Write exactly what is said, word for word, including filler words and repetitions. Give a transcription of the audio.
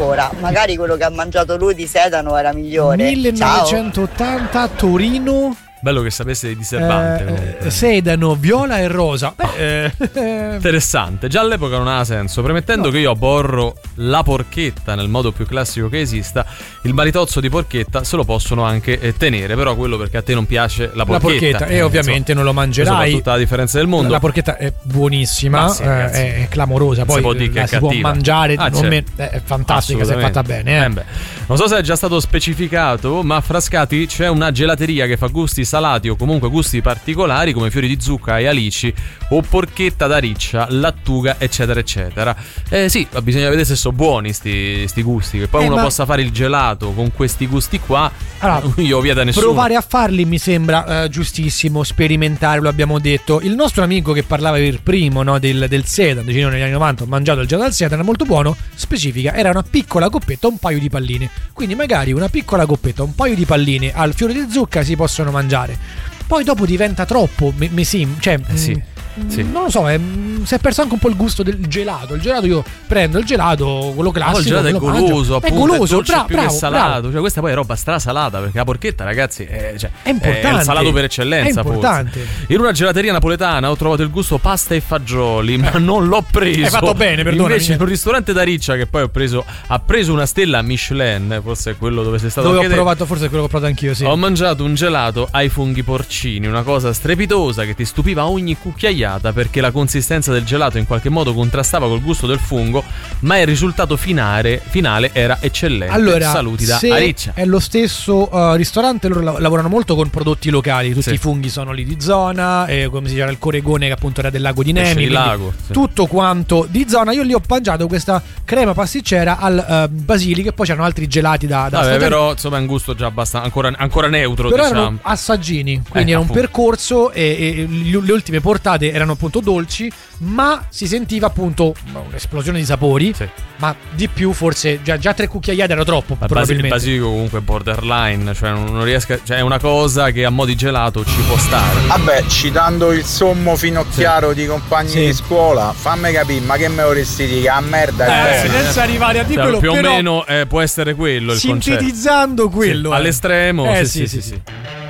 ancora. Magari quello che ha mangiato lui di sedano era migliore. millenovecentottanta a Torino. Bello che sapesse di Cervante. Eh, sedano, viola e rosa. Beh, eh, interessante. Già all'epoca non aveva senso. Premettendo no. che io aborro la porchetta nel modo più classico che esista, il maritozzo di porchetta se lo possono anche eh, tenere. Però quello perché a te non piace la porchetta. La porchetta, e eh, ovviamente so, non lo mangerai. Tutta la differenza del mondo. La porchetta è buonissima, sì, eh, è clamorosa. Poi si, può, la si può mangiare. Ah, non me, è fantastica se è fatta bene. Eh. Eh beh. Non so se è già stato specificato, ma a Frascati c'è una gelateria che fa gusti salati o comunque gusti particolari come fiori di zucca e alici o porchetta da riccia, lattuga eccetera eccetera. Eh sì, bisogna vedere se sono buoni sti, sti gusti, che poi eh, uno ma... possa fare il gelato con questi gusti qua. Allora, io via da nessuno. Provare a farli mi sembra uh, giustissimo, sperimentare, lo abbiamo detto. Il nostro amico che parlava per primo, no, del, del sedano, dice negli anni novanta ho mangiato il gelato al sedano, era molto buono, specifica, era una piccola coppetta, un paio di palline. Quindi magari una piccola coppetta, un paio di palline al fiore di zucca si possono mangiare. Poi dopo diventa troppo, mi, mi sim, cioè eh sì, mh, sì. non lo so, è, si è perso anche un po' il gusto del gelato. Il gelato io prendo il gelato, quello classico, oh, il gelato è goloso, appunto, è goloso, è dolce bra- più bravo, che salato. bravo. Cioè questa poi è roba strasalata, perché la porchetta, ragazzi, è, cioè, è importante, è il salato per eccellenza. È importante. Forse. In una gelateria napoletana ho trovato il gusto pasta e fagioli, ma non l'ho preso. Hai fatto bene, perdonami. Invece in un ristorante da riccia che poi ho preso, ha preso una stella Michelin, forse è quello dove sei stato dove anche ho provato, te. Forse è quello che ho provato anch'io, sì. Ho mangiato un gelato ai funghi porcini, una cosa strepitosa che ti stupiva ogni cucchiaiata, perché la consistenza del gelato in qualche modo contrastava col gusto del fungo, ma il risultato finale, finale era eccellente. Allora, saluti da se Ariccia. È lo stesso uh, ristorante, loro la- lavorano molto con prodotti locali, tutti sì. i funghi sono lì di zona, eh, come si chiama il Coregone che appunto era del lago di Nemi, di lago, sì. tutto quanto di zona. Io lì ho mangiato questa crema pasticcera al uh, basilico e poi c'erano altri gelati da, da Vabbè, però insomma è un gusto già abbastanza ancora, ancora neutro, però diciamo. Erano assaggini, quindi eh, era un appunto. percorso e, e le ultime portate erano appunto dolci, ma si sentiva appunto un'esplosione di sapori, sì. ma di più forse già, già tre cucchiaiate era troppo. Il probabilmente. basilico comunque è borderline, cioè non riesco, cioè è una cosa che a mo' di gelato ci può stare. Vabbè, citando il sommo finocchiaro sì. di compagni sì. di scuola, fammi capire, ma che me vorresti dire? A merda, eh, senza arrivare a dire cioè, quello, più però o meno eh, può essere quello il sintetizzando concetto. quello sì. eh. all'estremo eh, sì, sì, sì, sì, sì, sì. sì.